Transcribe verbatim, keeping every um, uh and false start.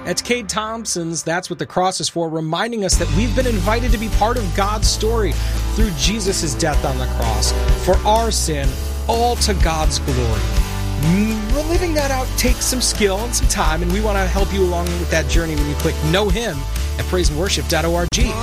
That's Cade Thompson's That's What the Cross Is For, reminding us that we've been invited to be part of God's story through Jesus' death on the cross for our sin, all to God's glory. Living that out takes some skill and some time, and we want to help you along with that journey when you click Know Him at praise and worship dot org.